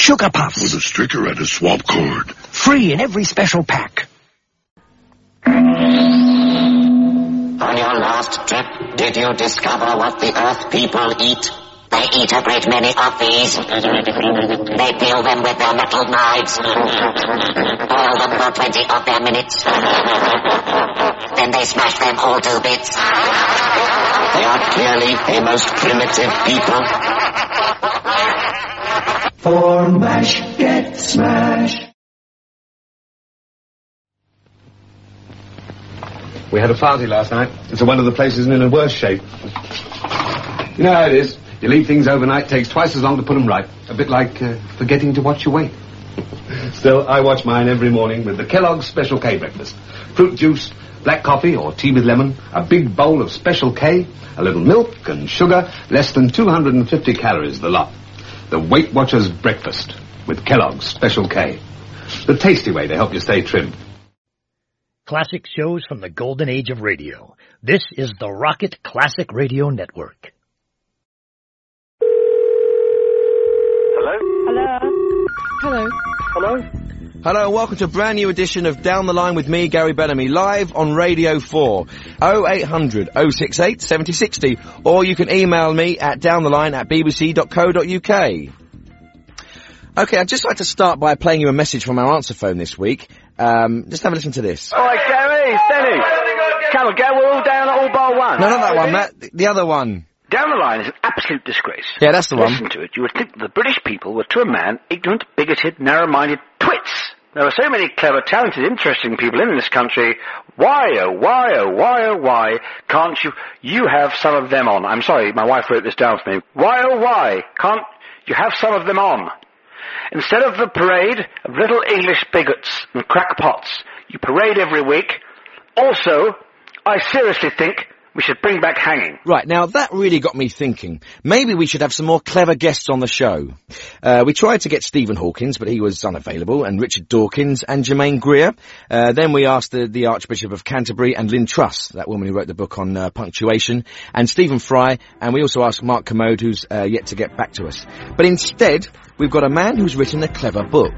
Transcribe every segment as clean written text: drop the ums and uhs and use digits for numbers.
Sugar Puffs. With a sticker and a swap card. Free in every special pack. On your last trip, did you discover what the Earth people eat? They eat a great many of these. They peel them with their metal knives. Boil them for 20 of their minutes. Then they smash them all to bits. They are clearly a most primitive people. For MASH, get smashed. We had a party last night. It's one of the places in a worse shape. You know how it is. You leave things overnight, takes twice as long to put them right. A bit like forgetting to watch your weight. Still, I watch mine every morning with the Kellogg's Special K breakfast. Fruit juice, black coffee or tea with lemon, a big bowl of Special K, a little milk and sugar, less than 250 calories the lot. The Weight Watchers breakfast with Kellogg's Special K. The tasty way to help you stay trim. Classic shows from the golden age of radio. This is the Rocket Classic Radio Network. Hello? Hello? Hello? Hello? Hello, welcome to a brand new edition of Down the Line with me, Gary Bellamy, live on Radio 4, 0800 068 7060, or you can email me at downtheline@bbc.co.uk. Okay, I'd just like to start by playing you a message from our answer phone this week. Just have a listen to this. All right, Gary, it's Denny. Come on, Gary, we're all down at all bar one. No, not that one, Matt. The other one. Down the Line is an absolute disgrace. Yeah, that's the one. Listen to it. You would think that the British people were, to a man, ignorant, bigoted, narrow-minded twits. There are so many clever, talented, interesting people in this country. Why, oh, why, oh, why, oh, why can't you have some of them on? I'm sorry, my wife wrote this down for me. Why, oh, why can't you have some of them on? Instead of the parade of little English bigots and crackpots you parade every week, also, I seriously think we should bring back hanging. Right, now that really got me thinking. Maybe we should have some more clever guests on the show. We tried to get Stephen Hawkins, but he was unavailable, and Richard Dawkins and Jermaine Greer. Then we asked the Archbishop of Canterbury and Lynn Truss, that woman who wrote the book on punctuation, and Stephen Fry, and we also asked Mark Commode, who's yet to get back to us. But instead, we've got a man who's written a clever book.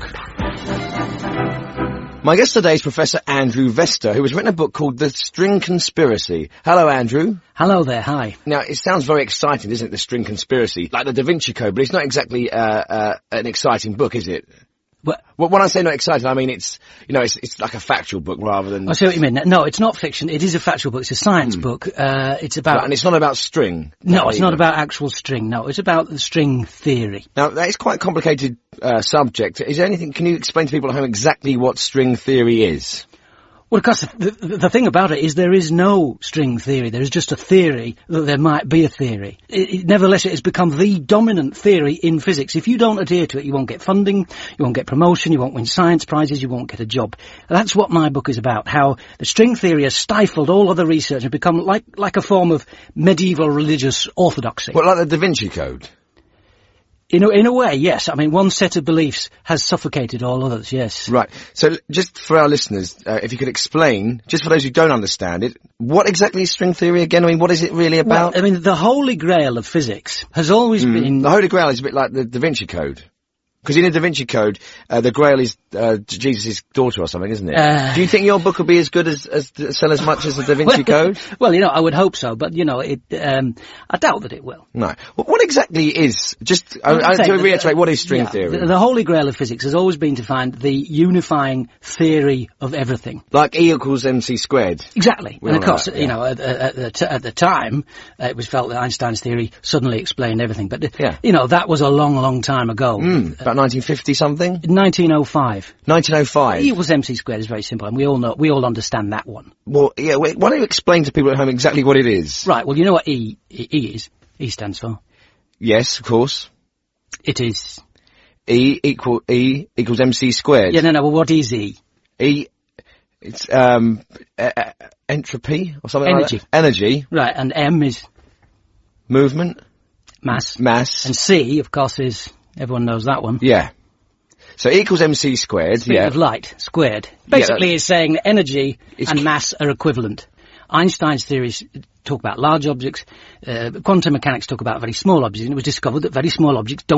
My guest today is Professor Andrew Vester, who has written a book called The String Conspiracy. Hello, Andrew. Hello there, hi. Now, it sounds very exciting, isn't it, The String Conspiracy? Like the Da Vinci Code, but it's not exactly an exciting book, is it? Well, when I say not exciting, I mean it's like a factual book rather than... I see what you mean. No, it's not fiction. It is a factual book. It's a science book. It's about... Right, and it's not about string. No, it's not about actual string. No, it's about the string theory. Now, that is quite a complicated subject. Is there anything... Can you explain to people at home exactly what string theory is? Well, of course, the thing about it is there is no string theory. There is just a theory that there might be a theory. Nevertheless, it has become the dominant theory in physics. If you don't adhere to it, you won't get funding, you won't get promotion, you won't win science prizes, you won't get a job. That's what my book is about, how the string theory has stifled all other research and become like a form of medieval religious orthodoxy. Well, like the Da Vinci Code? In a way, yes. I mean, one set of beliefs has suffocated all others, yes. Right. So, just for our listeners, if you could explain, just for those who don't understand it, what exactly is string theory again? I mean, what is it really about? Well, I mean, the holy grail of physics has always been... The Holy Grail is a bit like the Da Vinci Code. Because in the Da Vinci Code, the Grail is Jesus' daughter or something, isn't it? Do you think your book will be as good as sell as much as the Da Vinci Code? Well, I would hope so, but, I doubt that it will. No. Well, what exactly is, just to reiterate, what is string theory? The Holy Grail of physics has always been to find the unifying theory of everything. Like E equals MC squared. Exactly. And of course, at the time, it was felt that Einstein's theory suddenly explained everything. But, that was a long, long time ago. About 1950 something? 1905. 1905. E equals MC squared is very simple, and we all understand that one. Well, yeah, why don't you explain to people at home exactly what it is? Right, well, you know what E is? E stands for? Yes, of course. It is? E equals MC squared. Yeah, no, well, what is E? E, it's, entropy, or something Energy. like that? Energy. Right, and M is? Movement. Mass. And C, of course, is... Everyone knows that one. Yeah. So E equals MC squared. Speed of light squared. Basically, it's saying that energy and mass are equivalent. Einstein's theories talk about large objects. Quantum mechanics talk about very small objects. And it was discovered that very small objects don't